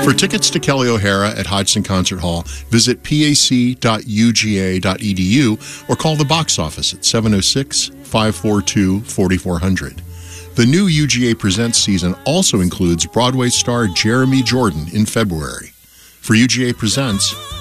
For tickets to Kelly O'Hara at Hodgson Concert Hall, visit pac.uga.edu or call the box office at 706-542-4400. The new UGA Presents season also includes Broadway star Jeremy Jordan in February. For UGA Presents,